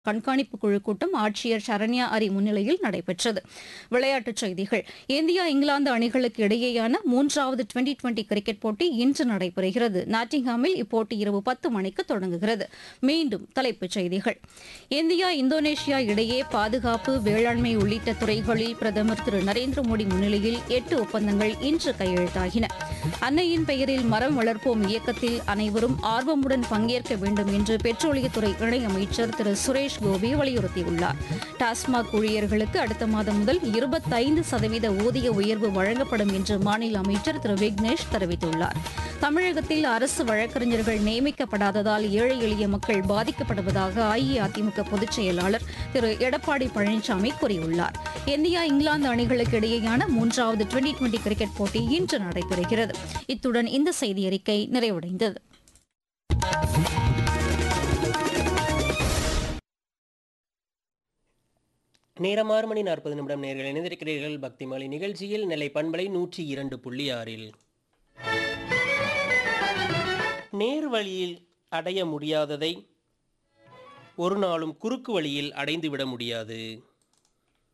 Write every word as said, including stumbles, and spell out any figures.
கண்காணிப்பு குழு கூட்டம் ஆட்சியர் சரண்யா அரி முன்னிலையில் நடைபெற்றது. விளையாட்டுச் செய்திகள். இந்தியா இங்கிலாந்து அணிகளுக்கு இடையேயான மூன்றாவது டுவெண்டி டுவெண்டி கிரிக்கெட் போட்டி இன்று நடைபெறுகிறது. நாட்டிங்ஹாமில் இப்போட்டி இரவு பத்து மணிக்கு தொடங்குகிறது. மீண்டும் தலைப்புச் செய்திகள். இந்தியா இந்தோனேஷியா இடையே பாதுகாப்பு, வேளாண்மை உள்ளிட்ட துறைகளில் பிரதமர் திரு நரேந்திர மோடி முன்னிலையில் எட்டு ஒப்பந்தங்கள் இன்று கையெழுத்தாகின. அன்னையின் பெயரில் மரம் வளர்ப்போம் இயக்கத்தில் அனைவரும் ஆர்வமுடன் பங்கேற்க வேண்டும் என்று பெட்ரோலியத்துறை இணையமைச்சர் திரு சுரேஷ் கோபி வலியுறுத்தியுள்ளார். டாஸ்மாக் ஊழியர்களுக்கு அடுத்த மாதம் முதல் இருபத்தைந்து சதவீத ஊதிய உயர்வு வழங்கப்படும் என்று மாநில அமைச்சர் திரு விக்னேஷ் தெரிவித்துள்ளார். தமிழகத்தில் அரசு வழக்கறிஞர்கள் நியமிக்கப்படாததால் ஏழை எளிய மக்கள் பாதிக்கப்படுவதாக அஇஅதிமுக பொதுச் செயலாளர் திரு எடப்பாடி பழனிசாமி கூறியுள்ளார். இந்தியா இங்கிலாந்து அணிகளுக்கு இடையேயான மூன்றாவது டுவெண்டி டுவெண்டி கிரிக்கெட் போட்டி இன்று நடைபெறுகிறது. இத்துடன் இந்த செய்தியறிக்கை நிறைவடைந்தது. நேரம் ஆறு மணி நாற்பது நிமிடம். நேர்கள் இணைந்திருக்கிறீர்கள் பக்தி மாலை நிகழ்ச்சியில். நெல்லை பண்பலை நூற்றி இரண்டு புள்ளி ஆறில் நேர் வழியில் அடைய முடியாததை ஒரு நாளும் குறுக்கு வழியில் அடைந்துவிட முடியாது.